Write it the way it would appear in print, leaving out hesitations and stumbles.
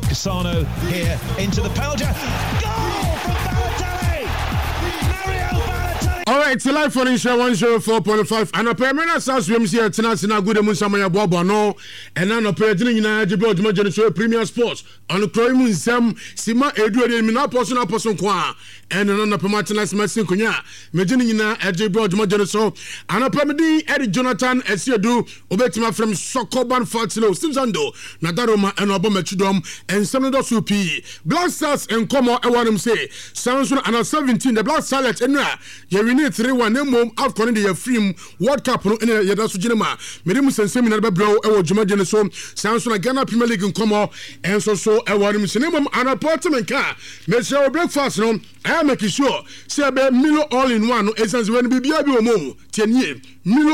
Cassano here into the penalty. Goal from Balotelli! Mario Balotelli! All right, so live for Insha 104.5. And a permanent South Swims here tonight in a good Musamaya Bobo no. And then a permanent in a Jibo Generation Premier Sports on the Croymun Sam Sima Edward Minaposon Apostle Qua. And another permanent Messin Kunya. Majinina at Jibo Generation. And a permanent Eddie Jonathan Esiedu Obetima from Sokoban Fatilo Simsando Nadaroma and Obama Chidom and Senator Supi. Black Stars and Como I want him say. Sounds and 17 the Black Salad and 3-1 mom AFCON the film World Cup no ene yeda so ginema medium sensem na be bro e wo djuma gene so sanso na Ghana Premier League nkomo enso so e wo nim sinema an apartment car me share breakfast no I make sure say be Milo all in one no essence when bibia bi o mo tienie Milo